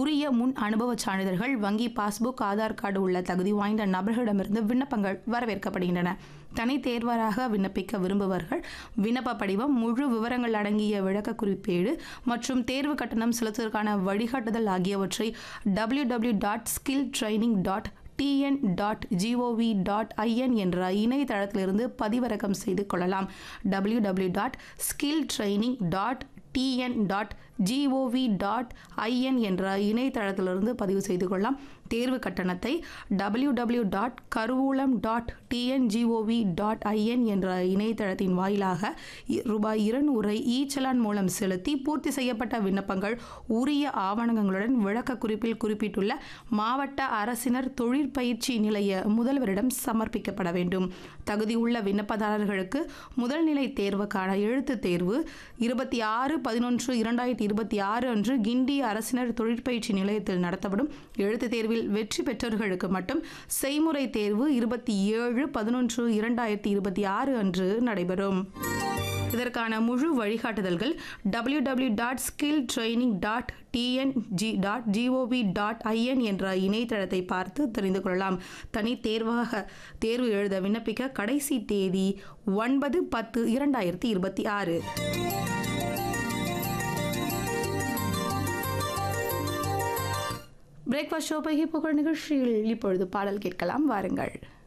உரிய முன் அனுபவச் சான்றிதழ்கள், வங்கி பாஸ்புக், ஆதார் கார்டு உள்ள தகுதி வாய்ந்த நபர்களிடமிருந்து விண்ணப்பங்கள் வரவேற்கப்படுகின்றன. தனித் தேர்வராக விண்ணப்பிக்க விரும்புபவர்கள் விண்ணப்ப படிவம், முழு விவரங்கள் அடங்கிய விளக்க குறிப்பேடு மற்றும் தேர்வு கட்டணம் செலுத்துவதற்கான வழிகாட்டுதல் ஆகியவற்றை www.skilltraining.tn.gov.in என்ற இணையதளத்திலிருந்து பதிவிறக்கம் செய்து கொள்ளலாம். www.skilltraining.tn.gov.in என்ற இணையதளத்திலிருந்து பதிவு செய்து கொள்ளலாம். தேர்வு கட்டணத்தை www.karuvulam.tngov.in என்ற இணையதளத்தின் வாயிலாக ரூபாய் 200 இ-சலான் மூலம் செலுத்தி பூர்த்தி செய்யப்பட்ட விண்ணப்பங்கள் உரிய ஆவணங்களுடன் விளக்க குறிப்பில் குறிப்பிட்டுள்ள மாவட்ட அரசினர் தொழிற்பயிற்சி நிலைய முதல்வரிடம் சமர்ப்பிக்கப்பட வேண்டும். தகுதியுள்ள விண்ணப்பதாரர்களுக்கு முதல்நிலை தேர்வுக்கான எழுத்துத் தேர்வு 26/11/2026 அன்று கிண்டி அரசினர் தொழிற்பயிற்சி நிலையத்தில் நடத்தப்படும். எழுத்துத் தேர்வில் வெற்றி பெற்றவர்களுக்கு மட்டும் செய்முறை தேர்வு 27/11/2026 அன்று நடைபெறும். இதற்கான முழு வழிகாட்டுதல்கள் www.skilltraining.tn.gov.in என்ற இணையதளத்தை பார்த்து தெரிந்து கொள்ளலாம். தனி தேர்வாக தேர்வு எழுத விண்ணப்பிக்க கடைசி தேதி 9/10/2026. பிரேக்ஃபாஸ்ட் ஷோ பை புகழ் நிகழ்ச்சியில் இப்பொழுது பாடல் கேட்கலாம், வாருங்கள்.